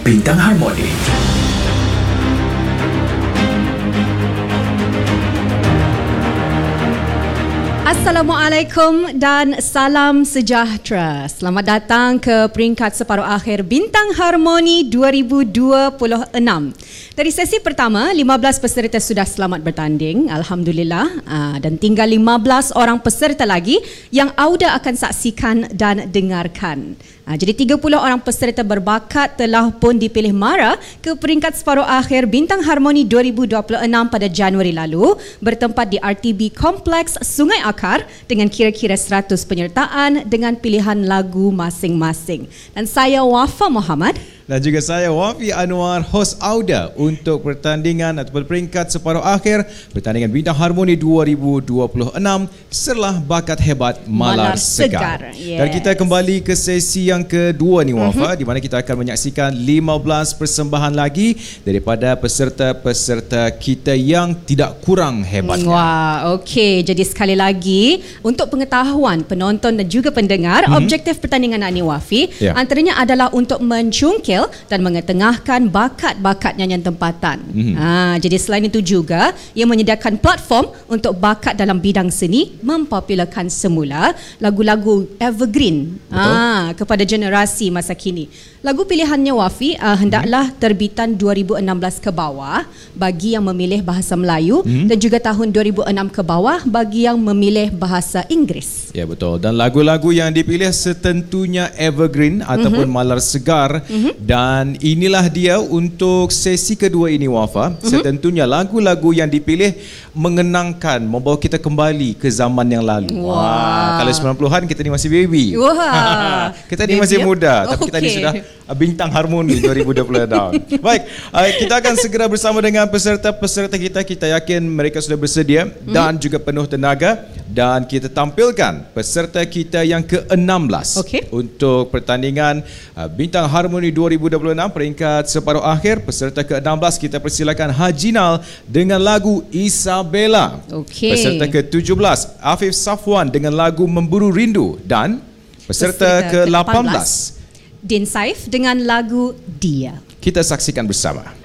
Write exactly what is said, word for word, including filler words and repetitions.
Bintang Harmoni. Assalamualaikum dan salam sejahtera. Selamat datang ke peringkat separuh akhir Bintang Harmoni dua ribu dua puluh enam. Dari sesi pertama, lima belas peserta sudah selamat bertanding, alhamdulillah, dan tinggal lima belas orang peserta lagi yang Auda akan saksikan dan dengarkan. Jadi tiga puluh orang peserta berbakat telah pun dipilih mara ke peringkat separuh akhir Bintang Harmoni dua ribu dua puluh enam pada Januari lalu, bertempat di R T B Kompleks Sungai Akar dengan kira-kira seratus penyertaan dengan pilihan lagu masing-masing. Dan saya Wafa Muhammad dan juga saya Wafi Anwar, hos Auda untuk pertandingan ataupun peringkat separuh akhir pertandingan Bintang Harmoni dua ribu dua puluh enam Serlah Bakat Hebat Malar, Malar Segar. Yes. Dan kita kembali ke sesi yang kedua ni Wafa, uh-huh. di mana kita akan menyaksikan lima belas persembahan lagi daripada peserta-peserta kita yang tidak kurang hebatnya. Wah, okey. Jadi sekali lagi untuk pengetahuan penonton dan juga pendengar, uh-huh. objektif pertandingan ni Wafi, yeah. antaranya adalah untuk mencungkil dan mengetengahkan bakat-bakat nyanyian tempatan. Mm-hmm. Ha, jadi selain itu juga, ia menyediakan platform untuk bakat dalam bidang seni mempopularkan semula lagu-lagu evergreen ha, kepada generasi masa kini. Lagu pilihannya Wafi uh, hendaklah terbitan dua ribu enam belas ke bawah bagi yang memilih bahasa Melayu, mm-hmm. dan juga tahun dua ribu enam ke bawah bagi yang memilih bahasa Inggeris. Ya, betul. Dan lagu-lagu yang dipilih setentunya evergreen ataupun mm-hmm. malar segar. Mm-hmm. Dan inilah dia untuk sesi kedua ini Wafa. Mm-hmm. Setentunya lagu-lagu yang dipilih mengenangkan, membawa kita kembali ke zaman yang lalu. Wah, Wah kalau sembilan puluhan kita ni masih baby. Wah. Kita ni masih muda, tapi okay. kita ni sudah Bintang Harmoni dua ribu dua puluh enam. Baik, kita akan segera bersama dengan peserta-peserta kita. Kita yakin mereka sudah bersedia mm-hmm. dan juga penuh tenaga. Dan kita tampilkan peserta kita yang ke enam belas okay. untuk pertandingan Bintang Harmoni dua ribu dua puluh enam peringkat separuh akhir. Peserta ke enam belas kita persilakan Hajinal dengan lagu Isabella. Okay. Peserta ke tujuh belas Afif Safwan dengan lagu Memburu Rindu. Dan peserta ke lapan belas Din Saif dengan lagu Dia. Kita saksikan bersama.